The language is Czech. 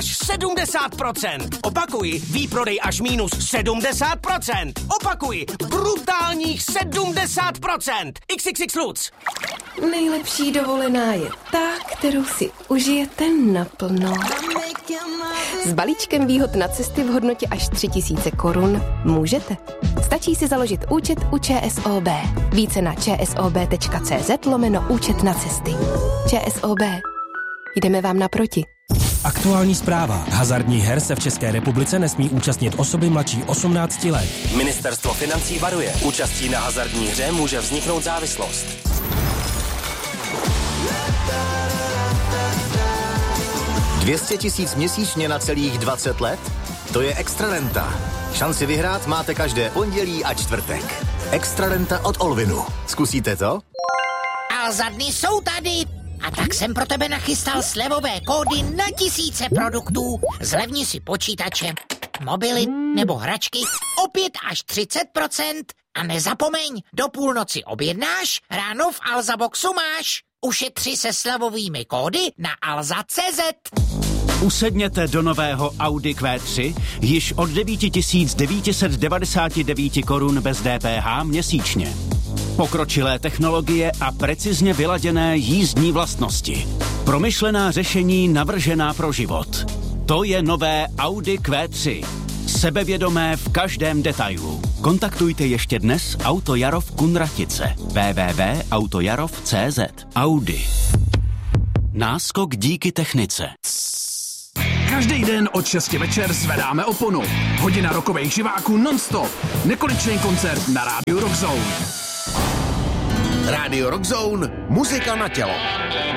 až 70%. Opakuji, výprodej až minus 70%. Opakuji, brutálních 70%. XXX Lutz. Nejlepší dovolená je ta, kterou si užijete naplno. S balíčkem výhod na cesty v hodnotě až 3000 korun můžete. Stačí si založit účet u ČSOB. Více na čsob.cz/účet na cesty. ČSOB. Jdeme vám naproti. Aktuální zpráva. Hazardních her se v České republice nesmí účastnit osoby mladší 18 let. Ministerstvo financí varuje. Účastí na hazardní hře může vzniknout závislost. $200 000 měsíčně na celých 20 let? To je extra renta. Šanci vyhrát máte každé pondělí a čtvrtek. Extra renta od Olvinu. Zkusíte to? Alza dny jsou tady. A tak jsem pro tebe nachystal slevové kódy na tisíce produktů. Zlevni si počítače, mobily nebo hračky o 5 až 30%. A nezapomeň, do půlnoci objednáš, ráno v Alza Boxu máš. Ušetři se slevovými kódy na alza.cz. Usedněte do nového Audi Q3 již od 9999 korun bez DPH měsíčně. Pokročilé technologie a precizně vyladěné jízdní vlastnosti. Promyšlená řešení navržená pro život. To je nové Audi Q3. Sebevědomé v každém detailu. Kontaktujte ještě dnes Auto Jarov Kunratice. www.autojarov.cz. Audi. Náskok díky technice. Každý den od 6 večer zvedáme oponu. Hodina rokových živáků non-stop. Nekonečný koncert na rádiu Rock Zone. Radio Rock Zone. Muzika na tělo.